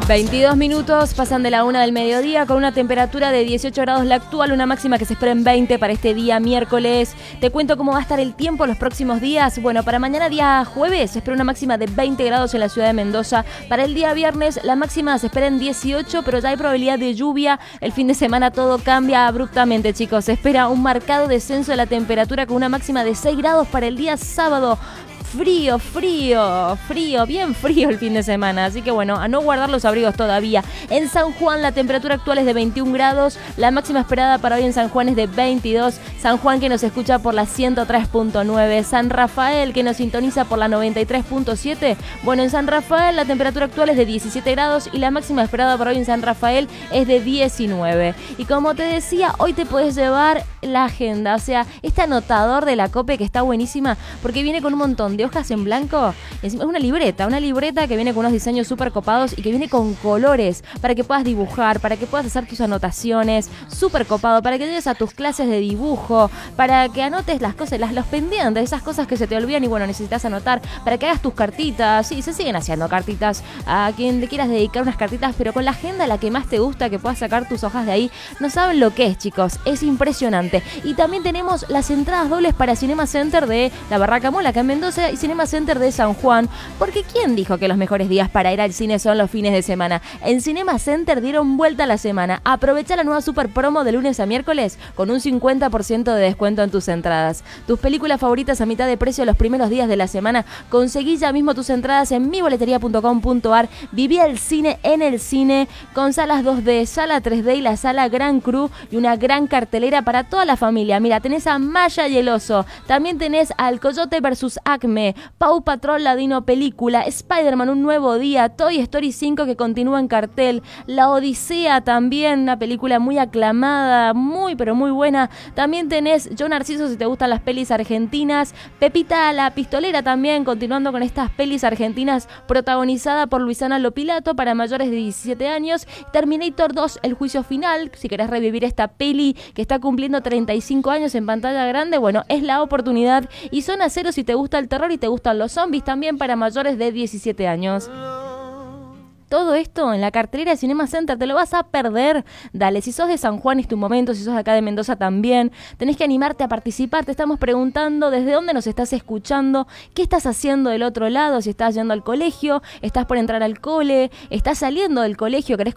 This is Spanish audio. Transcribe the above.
22 minutos pasan de la 1 del mediodía con una temperatura de 18 grados la actual, una máxima que se espera en 20 para este día miércoles. Te cuento cómo va a estar el tiempo los próximos días. Bueno, para mañana día jueves se espera una máxima de 20 grados en la ciudad de Mendoza. Para el día viernes la máxima se espera en 18, pero ya hay probabilidad de lluvia. El fin de semana todo cambia abruptamente, chicos. Se espera un marcado descenso de la temperatura con una máxima de 6 grados para el día sábado. Frío, bien frío el fin de semana, así que bueno, a no guardar los abrigos todavía. En San Juan la temperatura actual es de 21 grados, la máxima esperada para hoy en San Juan es de 22. San Juan que nos escucha por la 103.9, San Rafael que nos sintoniza por la 93.7. Bueno, en San Rafael la temperatura actual es de 17 grados y la máxima esperada para hoy en San Rafael es de 19. Y como te decía, hoy te puedes llevar la agenda, o sea, este anotador de la COPE que está buenísima porque viene con un montón de hojas en blanco. Es una libreta que viene con unos diseños súper copados y que viene con colores para que puedas dibujar, para que puedas hacer tus anotaciones, súper copado, para que llegues a tus clases de dibujo, para que anotes las cosas, los pendientes, esas cosas que se te olvidan y bueno, necesitas anotar, para que hagas tus cartitas. Sí, se siguen haciendo cartitas a quien te quieras dedicar unas cartitas, pero con la agenda la que más te gusta, que puedas sacar tus hojas de ahí. No saben lo que es, chicos, es impresionante. Y también tenemos las entradas dobles para Cinema Center de la Barraca Mola acá en Mendoza y Cinema Center de San Juan, porque ¿quién dijo que los mejores días para ir al cine son los fines de semana? En Cinema Center dieron vuelta a la semana. Aprovecha la nueva super promo de lunes a miércoles con un 50% de descuento en tus entradas. Tus películas favoritas a mitad de precio los primeros días de la semana. Conseguí ya mismo tus entradas en miboleteria.com.ar. Viví el cine en el cine con salas 2D, sala 3D y la sala Gran Cru y una gran cartelera para toda la familia. Mira, tenés a Maya y el Oso, también tenés al Coyote vs Acme, Paw Patrol Ladino Película, Spider-Man Un Nuevo Día, Toy Story 5 que continúa en cartel, La Odisea también, una película muy aclamada, muy pero muy buena. También tenés Yo Narciso si te gustan las pelis argentinas, Pepita la Pistolera también, continuando con estas pelis argentinas protagonizada por Luisana Lopilato para mayores de 17 años, Terminator 2 El Juicio Final, si querés revivir esta peli que está cumpliendo 35 años en pantalla grande, bueno, es la oportunidad. Y Zona Cero si te gusta el terror y te gustan los zombies también para mayores de 17 años. Todo esto en la cartelera de Cinema Center, ¿te lo vas a perder? Dale, si sos de San Juan es tu momento, si sos de acá de Mendoza también. Tenés que animarte a participar, te estamos preguntando desde dónde nos estás escuchando, qué estás haciendo del otro lado, si estás yendo al colegio, estás por entrar al cole, estás saliendo del colegio, querés